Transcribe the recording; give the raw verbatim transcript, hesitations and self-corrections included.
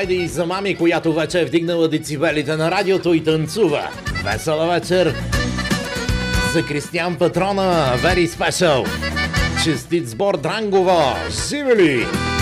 Хайде и за мами, която вече е вдигнала децибелите на радиото и танцува. Весела вечер! За Кристиян Патрона, very special! Честит сбор Дрангова! Живели!